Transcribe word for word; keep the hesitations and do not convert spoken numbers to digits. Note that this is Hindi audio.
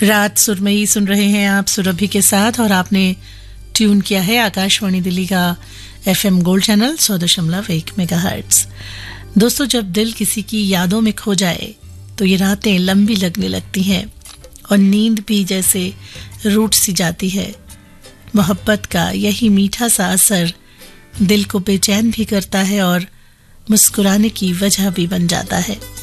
रात सुरमई सुन रहे हैं आप सुरभि के साथ, और आपने ट्यून किया है आकाशवाणी दिल्ली का एफएम गोल्ड चैनल सौ दशमलव एक मेगाहर्ट्ज। दोस्तों, जब दिल किसी की यादों में खो जाए तो ये रातें लंबी लगने लगती हैं और नींद भी जैसे रूठ सी जाती है। मोहब्बत का यही मीठा सा असर दिल को बेचैन भी करता है और मुस्कुराने की वजह भी बन जाता है।